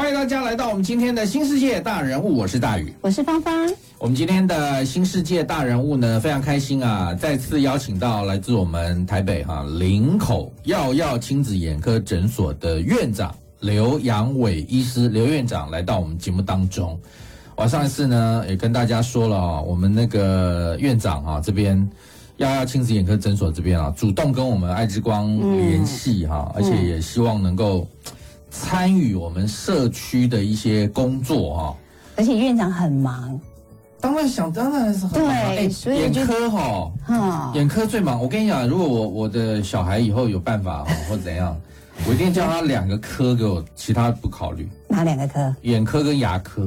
欢迎大家来到我们今天的新世界大人物，我是大宇， 我是芳芳。 我们今天的新世界大人物呢，非常开心啊，再次邀请到来自我们台北林口耀亲子眼科诊所的院长刘阳伟医师，刘院长来到我们节目当中。我上一次呢也跟大家说了我们那个院长这边耀亲子眼科诊所这边主动跟我们爱之光联系而且也希望能够参与我们社区的一些工作而且院长很忙。 当然是很忙。 对，所以眼科眼科最忙。我跟你讲，如果我的小孩以后有办法或怎样，我一定叫他2个科给我，其他不考虑。 哪2个科？ 眼科跟牙科。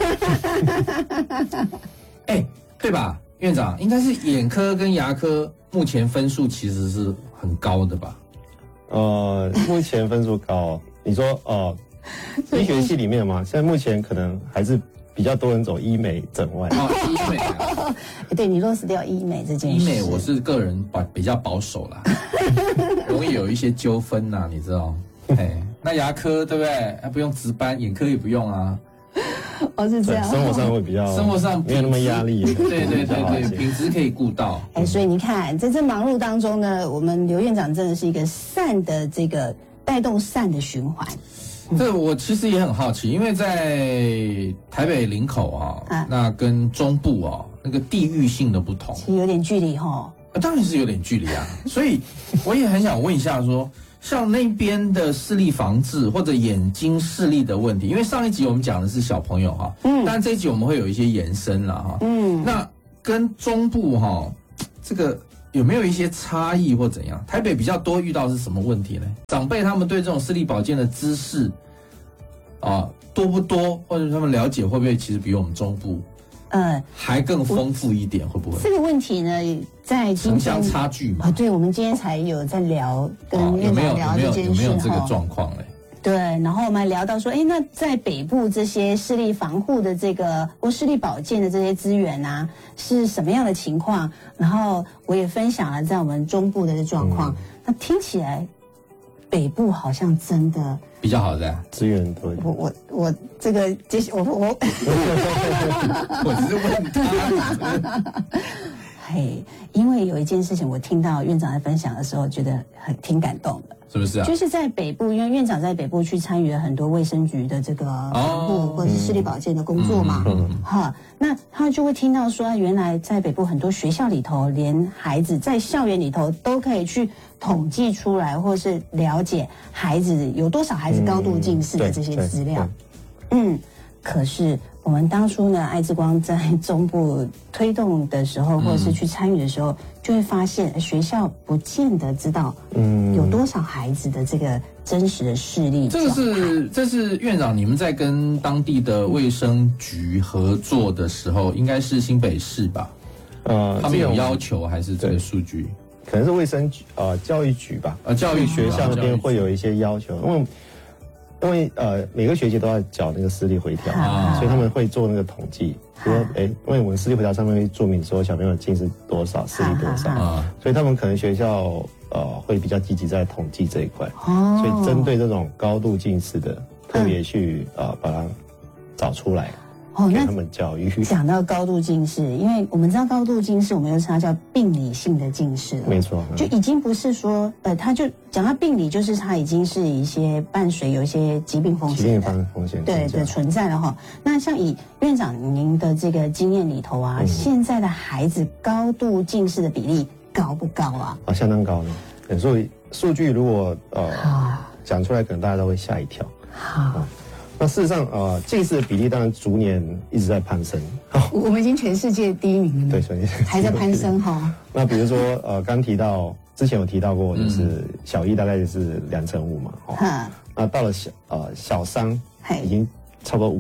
对吧，院长？应该是眼科跟牙科目前分数其实是很高的吧？ 目前分数高。你说医学系里面嘛，现在目前可能还是比较多人走医美整外。 医美对，你落实掉医美这件事。 医美我是个人比较保守啦，容易有一些纠纷呐，你知道？那牙科对不对？不用值班，眼科也不用啊。 是这样。 生活上会比较， 生活上没有那么压力。 对，品质可以顾到。 所以你看，在这忙碌当中呢，我们刘院长真的是一个善的这个带动善的循环。 这我其实也很好奇，因为在台北林口那跟中部那个地域性的不同， 其实有点距离当然是有点距离啊。所以我也很想问一下说，像那边的视力防治或者眼睛视力的问题，因为上一集我们讲的是小朋友但这一集我们会有一些延伸啦那跟中部这个有没有一些差异或怎样？台北比较多遇到是什么问题呢？长辈他们对这种视力保健的知识多不多，或者他们了解会不会其实比我们中部还更丰富一点？会不会这个问题呢？在城乡差距嘛？ 对，我们今天才有在聊，跟院长聊这件事有没有这个状况嘞？ 对，然后我们还聊到说，那在北部这些视力防护的这个或视力保健的这些资源是什么样的情况？然后我也分享了在我们中部的状况。那听起来北部好像真的比较好的资源多。 我这个我只是问他。 因为有一件事情我听到院长在分享的时候，觉得挺感动的。 是不是就是在北部，因为院长在北部去参与了很多卫生局的这个防护或者是视力保健的工作嘛，那他就会听到说，原来在北部很多学校里头，连孩子在校园里头都可以去统计出来，或是了解孩子有多少孩子高度近视的这些资料。可是我们当初呢，爱之光在中部推动的时候，或者是去参与的时候，就会发现学校不见得知道有多少孩子的这个真实的视力状态。 这是院长你们在跟当地的卫生局合作的时候，应该是新北市吧？他们有要求还是这个数据？ 可能是卫生局教育局吧？ 教育学校那边会有一些要求，因为每个学期都要缴那个视力回条，所以他们会做那个统计，说因为我们视力回条上面会注明说小朋友近视多少，视力多少，所以他们可能学校会比较积极在统计这一块，所以针对这种高度近视的，特别去把它找出来。给他们教育。 讲到高度近视，因为我们知道高度近视，我们又称它叫病理性的近视了。 没错， 就已经不是说他就讲到病理，就是它已经是一些伴随有一些疾病风险对存在了那像以院长您的这个经验里头现在的孩子高度近视的比例高不高相当高的。所以数据如果讲出来，可能大家都会吓一跳。那事实上，近视的比例当然逐年一直在攀升。 我们已经全世界第1名了， 对， 还在攀升那比如说，刚提到之前有提到过，就是小一大概是2.5%嘛，那到了小3已经差不多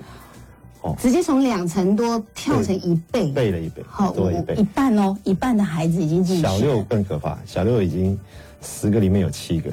5%， 直接从2成多跳成1倍， 倍了1倍，多1倍， 一半的孩子已经近视。 小6更可怕，小6已经10个里面有7个。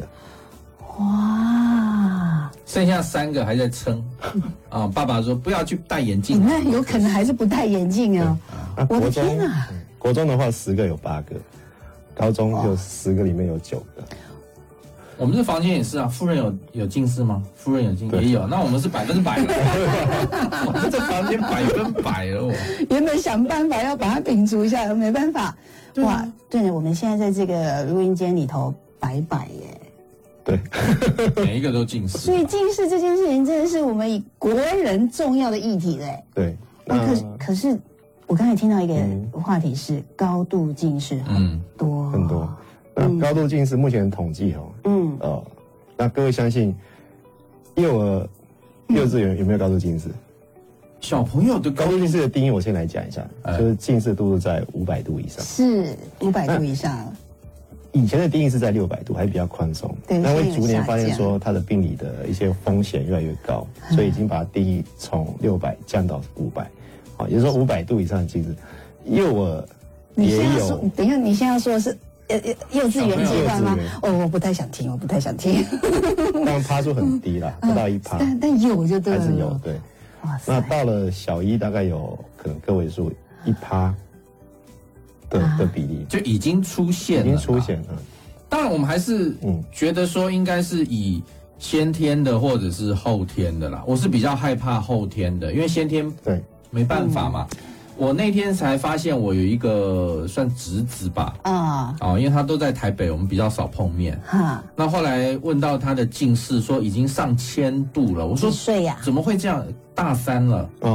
哇！ 剩下3个还在撑爸爸说不要去戴眼镜， 那有可能还是不戴眼镜我的天哪！ 国中的话10个有8个，高中就10个里面有9个。 我们这房间也是啊，夫人有近视吗？夫人有近视也有，那我们是100%了，我们这房间100%了。 原本想办法要把它摒除一下，没办法。哇，对了，我们现在在这个录音间里头白耶。 对， 每一个都近视。 所以近视这件事情真的是我们国人重要的议题嘞。 对， 可是我刚才听到一个话题是高度近视很多。 那高度近视目前统计那各位相信幼稚园有没有高度近视？ 小朋友的高度近视的定义，我先来讲一下，就是近视度数在500度以上。 是500度以上。 以前的定义是在600度，还比较宽松。 对， 那会逐年发现说它的病理的一些风险越来越高，所以已经把它定义从600降到500。好，也就是说500度以上的近视，幼儿也有。 等一下，你现在说的是幼稚园阶段吗？我不太想听。 当然趴数很低啦，不到1%。 但有就对了。 还是有对。那到了小一，大概有可能个位数1%。的比例就已经出现了，当然，我们还是觉得说应该是以先天的或者是后天的啦。我是比较害怕后天的，因为先天没办法嘛。我那天才发现我有一个算侄子吧，因为他都在台北，我们比较少碰面。那后来问到他的近视，说已经上1000度了。我说几岁呀？ 怎么会这样？大3了。 大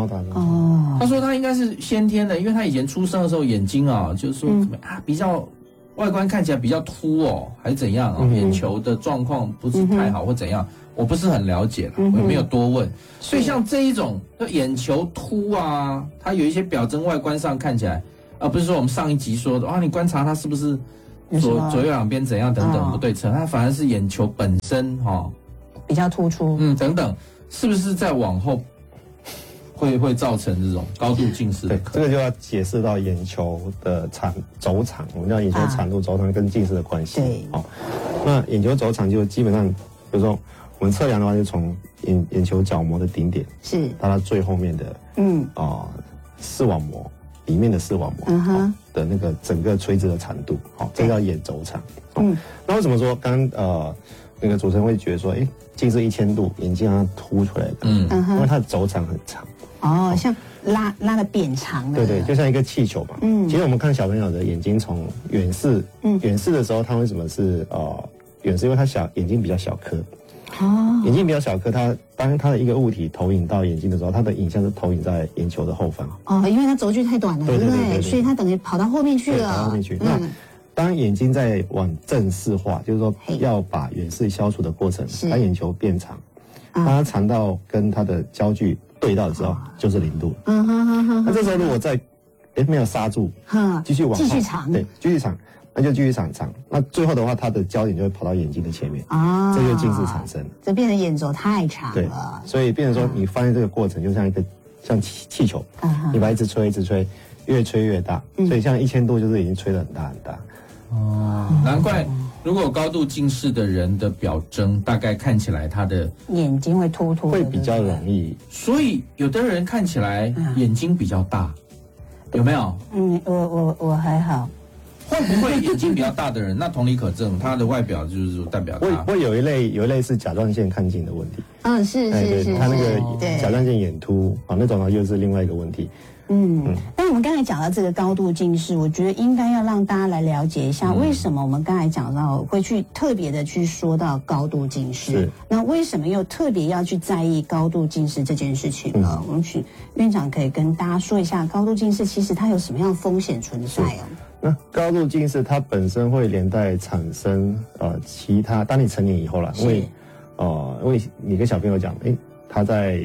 3。 他说他应该是先天的，因为他以前出生的时候眼睛就是说比较外观看起来比较凸还是怎样眼球的状况不是太好或怎样。我不是很了解了，我也没有多问。所以像这一种眼球凸它有一些表征外观上看起来，不是说我们上一集说的你观察它是不是左右两边怎样等等不对称，它反而是眼球本身比较突出， 等等，是不是在往后会造成这种高度近视的？ 这个就要解释到眼球的轴长，我们叫眼球长度轴长跟近视的关系。 对， 那眼球轴长就基本上，比如说我们测量的话，就从眼球角膜的顶点是到它最后面的视网膜里面的视网膜的那个整个垂直的长度，这叫眼轴长。那为什么说刚那个主持人会觉得说，近视1000度眼睛要凸出来的？因为它的轴长很长。 像拉的扁长的。 对，就像一个气球嘛。其实我们看小朋友的眼睛，从远视的时候，他为什么是远视？因为他眼睛比较小颗。眼睛比较小颗，当它的一个物体投影到眼睛的时候，它的影像是投影在眼球的后方。 因为它轴距太短了，对不对？所以它等于跑到后面去了。 跑到后面去。那当眼睛在往正视化，就是说要把远视消除的过程，它眼球变长，当它长到跟它的焦距对到的时候，就是0度。那这时候如果在没有刹住，继续往后长， 对，继续长。那就继续长，那最后的话，它的焦点就会跑到眼睛的前面，这就近视产生了。 这变成眼轴太长了。 对，所以变成说，你发现这个过程就像一个气球，你把一直吹，越吹越大，所以像1000度就是已经吹得很大很大。 难怪如果有高度近视的人的表征，大概看起来他的眼睛会凸凸， 会比较容易。 所以有的人看起来眼睛比较大，有没有？ 我还好。 会不会眼睛比较大的人，那同理可证，他的外表就是代表他会有一类是甲状腺亢进的问题。 是， 他那个甲状腺眼凸那种又是另外一个问题。 但我们刚才讲到这个高度近视，我觉得应该要让大家来了解一下，为什么我们刚才讲到会去特别的去说到高度近视，那为什么又特别要去在意高度近视这件事情呢？我们请院长可以跟大家说一下，高度近视其实它有什么样的风险存在那高度近视它本身会连带产生其他，当你成年以后啦，因为你跟小朋友讲，他在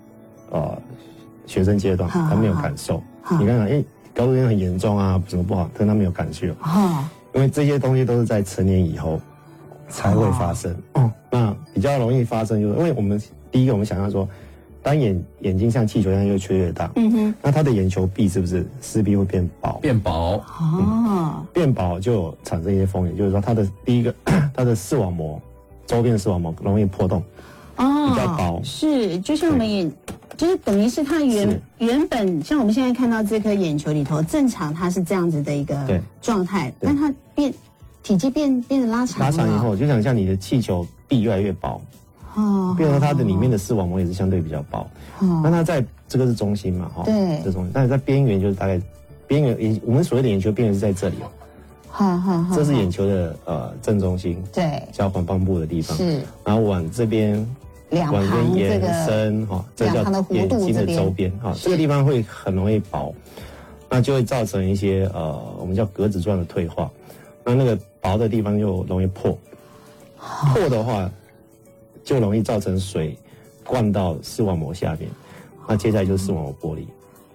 学生阶段他没有感受，你看看高度近视很严重什么不好，但他没有感觉因为这些东西都是在成年以后才会发生。那比较容易发生就是因为我们第一个我们想象说，当眼睛像气球一样越吹越大，那它的眼球壁是不是势必会变薄？变薄就产生一些风险，就是说它的第一个，它的视网膜周边的视网膜容易破洞，比较薄。 是，就像我们就是等于是它原本像我们现在看到这颗眼球里头，正常它是这样子的一个状态，但它体积变得拉长了。 拉长以后，就像你的气球壁越来越薄，变成它的里面的视网膜也是相对比较薄。那它在这个是中心嘛， 对， 这中心，但是在边缘就是大概边缘，我们所谓的眼球边缘是在这里这是眼球的正中心， 对， 叫黄斑部的地方， 是， 然后往这边。 两旁延伸这叫眼睛的周边这个地方会很容易薄，那就会造成一些我们叫格子状的退化，那个薄的地方就容易破，破的话就容易造成水灌到视网膜下面，那接下来就是视网膜剥离。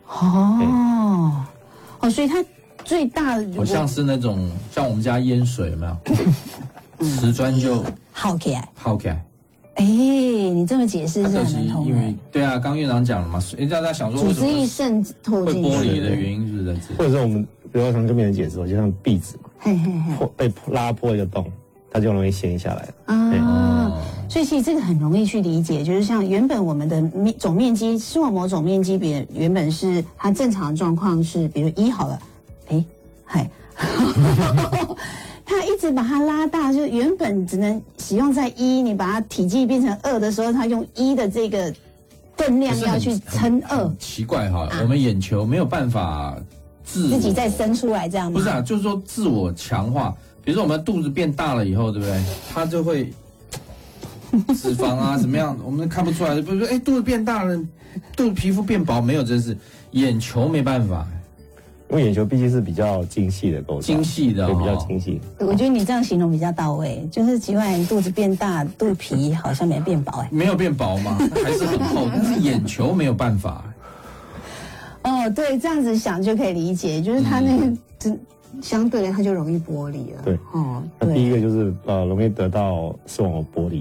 所以它最大的好像是那种像我们家淹水有没有？瓷砖就耗起来。你这么解释是很通的。 对啊，刚院长讲了嘛，大家想说组织液渗透进去， 会剥离的原因是不是在这？ 或者说我们比如说常跟别人解释，就像壁纸被拉破一个洞，它就容易掀下来所以其实这个很容易去理解，就是像原本我们的总面积，视网膜总面积比原本是它正常的状况是，比如1好了，它一直把它拉大，就原本只能使用在1，你把它体积变成2的时候，它用1的这个分量要去乘2。 奇怪我们眼球没有办法自己再生出来这样吗？ 不是就是说自我强化。比如说我们肚子变大了以后，对不对？它就会脂肪怎么样，我们看不出来。不是说肚子变大了，肚子皮肤变薄，没有，真是眼球没办法。 因为眼球毕竟是比较精细的构造， 精细的， 对，比较精细。 我觉得你这样形容比较到位，就是奇怪，你肚子变大，肚皮好像没变薄没有变薄吗？还是很厚，但是眼球没有办法。 对，这样子想就可以理解，就是它那个相对它就容易剥离了。 对，那第一个就是容易得到视网膜剥离。